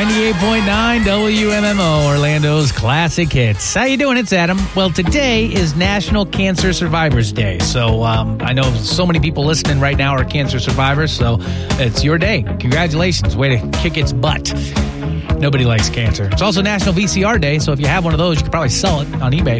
98.9 WMMO, Orlando's classic hits. How you doing? It's Adam. Well, today is National Cancer Survivors Day. So I know so many people listening right now are cancer survivors, so it's your day. Congratulations. Way to kick its butt. Nobody likes cancer. It's also National VCR Day, so if you have one of those, you could probably sell it on eBay